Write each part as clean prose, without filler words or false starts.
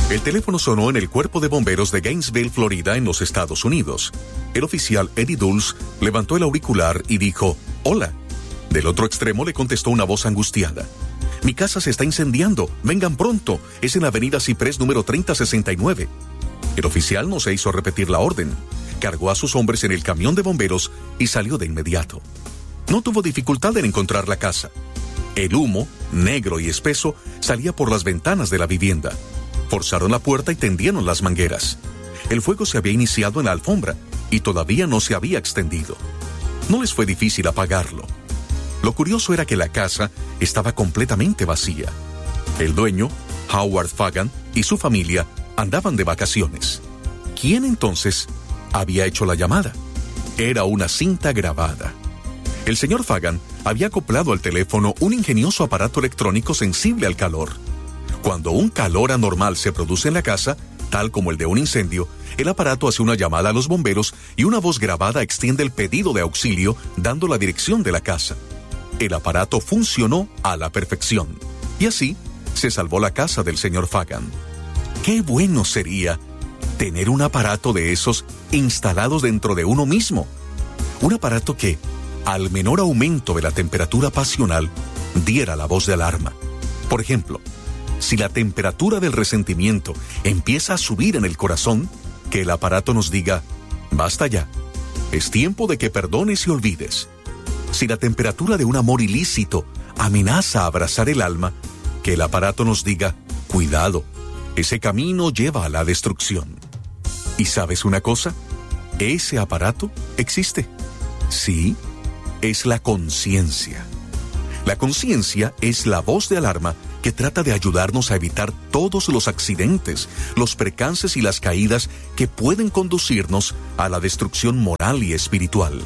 El teléfono sonó en el Cuerpo de Bomberos de Gainesville, Florida, en los Estados Unidos. El oficial Eddie Dulles levantó el auricular y dijo, «Hola». Del otro extremo le contestó una voz angustiada. «Mi casa se está incendiando. Vengan pronto. Es en la avenida Ciprés número 3069». El oficial no se hizo repetir la orden. Cargó a sus hombres en el camión de bomberos y salió de inmediato. No tuvo dificultad en encontrar la casa. El humo, negro y espeso, salía por las ventanas de la vivienda. Forzaron la puerta y tendieron las mangueras. El fuego se había iniciado en la alfombra y todavía no se había extendido. No les fue difícil apagarlo. Lo curioso era que la casa estaba completamente vacía. El dueño, Howard Fagan, y su familia andaban de vacaciones. ¿Quién entonces había hecho la llamada? Era una cinta grabada. El señor Fagan había acoplado al teléfono un ingenioso aparato electrónico sensible al calor. Cuando un calor anormal se produce en la casa, tal como el de un incendio, el aparato hace una llamada a los bomberos y una voz grabada extiende el pedido de auxilio dando la dirección de la casa. El aparato funcionó a la perfección y así se salvó la casa del señor Fagan. ¡Qué bueno sería tener un aparato de esos instalados dentro de uno mismo! Un aparato que, al menor aumento de la temperatura pasional, diera la voz de alarma. Por ejemplo, si la temperatura del resentimiento empieza a subir en el corazón, que el aparato nos diga, basta ya, es tiempo de que perdones y olvides. Si la temperatura de un amor ilícito amenaza a abrazar el alma, que el aparato nos diga, cuidado, ese camino lleva a la destrucción. ¿Y sabes una cosa? Ese aparato existe. Sí, es la conciencia. La conciencia es la voz de alarma que trata de ayudarnos a evitar todos los accidentes, los percances y las caídas que pueden conducirnos a la destrucción moral y espiritual.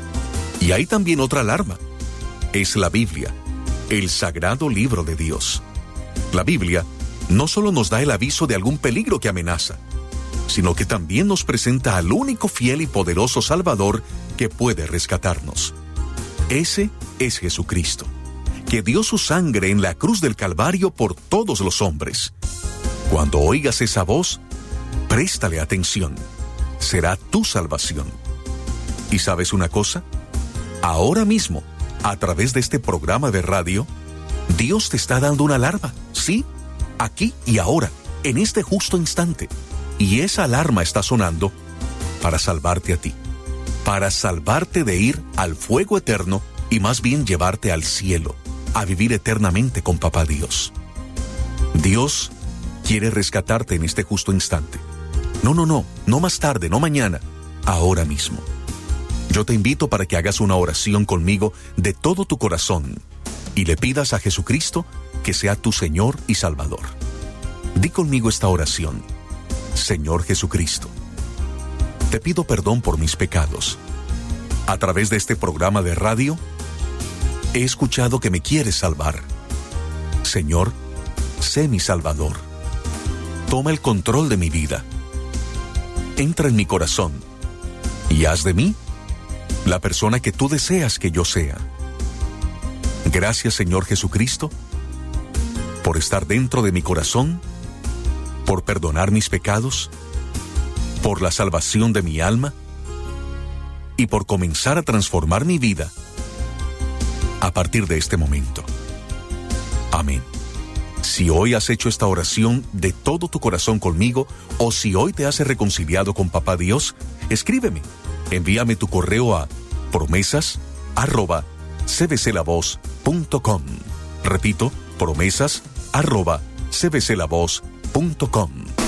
Y hay también otra alarma. Es la Biblia, el sagrado libro de Dios. La Biblia no solo nos da el aviso de algún peligro que amenaza, sino que también nos presenta al único fiel y poderoso Salvador que puede rescatarnos. Ese es Jesucristo, que dio su sangre en la cruz del Calvario por todos los hombres. Cuando oigas esa voz, préstale atención. Será tu salvación. ¿Y sabes una cosa? Ahora mismo, a través de este programa de radio, Dios te está dando una alarma, ¿sí? Aquí y ahora, en este justo instante. Y esa alarma está sonando para salvarte a ti, para salvarte de ir al fuego eterno y más bien llevarte al cielo, a vivir eternamente con Papá Dios. Dios quiere rescatarte en este justo instante. No más tarde, no mañana, ahora mismo. Yo te invito para que hagas una oración conmigo de todo tu corazón y le pidas a Jesucristo que sea tu Señor y Salvador. Di conmigo esta oración. Señor Jesucristo, te pido perdón por mis pecados. A través de este programa de radio, he escuchado que me quieres salvar. Señor, sé mi Salvador. Toma el control de mi vida. Entra en mi corazón y haz de mí la persona que tú deseas que yo sea. Gracias, Señor Jesucristo, por estar dentro de mi corazón, por perdonar mis pecados, por la salvación de mi alma y por comenzar a transformar mi vida a partir de este momento. Amén. Si hoy has hecho esta oración de todo tu corazón conmigo, o si hoy te has reconciliado con Papá Dios, escríbeme. Envíame tu correo a promesas@cbclavoz.com. Repito, promesas@cbclavoz.com.